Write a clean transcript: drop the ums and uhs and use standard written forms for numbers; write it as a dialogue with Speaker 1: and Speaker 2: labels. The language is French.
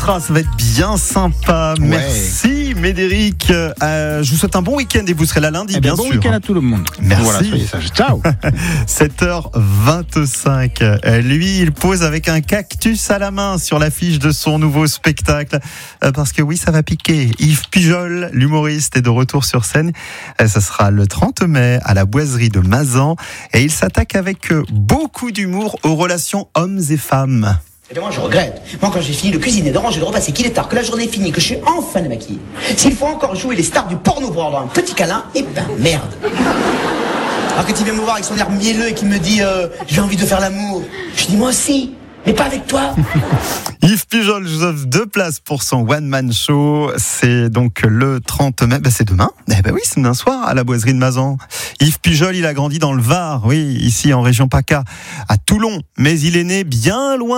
Speaker 1: sera, ça va être bien sympa.
Speaker 2: Ouais.
Speaker 1: Merci Médéric. Je vous souhaite un bon week-end et vous serez là lundi, bien
Speaker 2: bon
Speaker 1: sûr.
Speaker 2: Bon week-end à tout le monde.
Speaker 1: Merci.
Speaker 2: Voilà, soyez sages. Ciao.
Speaker 1: 7h25. Lui, il pose avec un cactus à la main sur l'affiche de son nouveau spectacle. Parce que oui, ça va piquer. Yves Pujol, l'humoriste, est de retour sur scène. Ça sera le 30 mai à la Boiserie de Mazan. Et il s'attaque avec beaucoup d'humour aux relations hommes et femmes.
Speaker 3: Et bien moi je regrette. Moi quand j'ai fini de cuisiner, de ranger, de repasser, qu'il est tard, que la journée est finie, que je suis enfin démaquillé. S'il faut encore jouer les stars du porno pour avoir un petit câlin, eh ben merde. Alors que tu viens me voir avec son air mielleux et qu'il me dit j'ai envie de faire l'amour. Je dis moi aussi, mais pas avec toi.
Speaker 1: Yves Pujol, je vous offre 2 places pour son one-man show. C'est donc le 30 mai. C'est demain. Oui, c'est demain soir à la Boiserie de Mazan. Yves Pujol, il a grandi dans le Var, oui, ici en région PACA, à Toulon. Mais il est né bien loin